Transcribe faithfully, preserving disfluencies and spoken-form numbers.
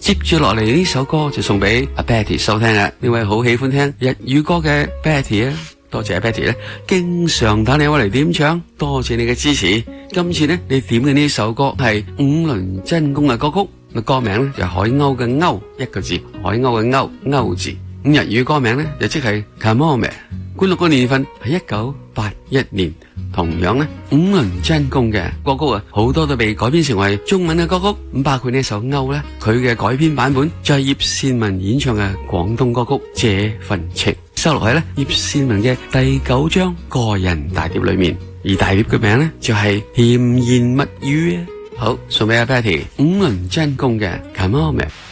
接住落嚟呢首歌就送俾阿 Betty 收聽啦，呢位好喜歡聽日語歌嘅 Betty 啊，多謝阿 Betty 咧，經常打電話嚟點唱，多謝你嘅支持。今次呢，你點嘅呢首歌係五輪真弓嘅歌曲，個歌名咧就海鷗嘅鷗一個字，海鷗嘅鷗鷗字，咁日語歌名咧就即係 Kamome。灌錄個年份係一九八一年，同樣咧五輪真弓嘅歌曲啊，好多都被改編成為中文嘅歌曲，咁包括呢首鷗咧，佢嘅改編版本就係葉倩文演唱嘅廣東歌曲這份情，收錄喺咧葉倩文嘅第九張個人大碟裏面，而大碟嘅名咧就係甜言蜜語啊。好，送俾阿 Betty 五輪真弓嘅 Kamome。